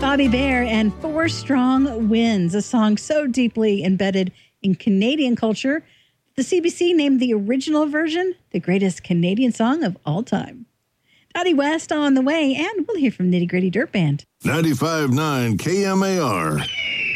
Bobby Bare and Four Strong Winds, a song so deeply embedded in Canadian culture, the CBC named the original version the greatest Canadian song of all time. Dottie West on the way, and we'll hear from Nitty Gritty Dirt Band. 95.9 KMAR.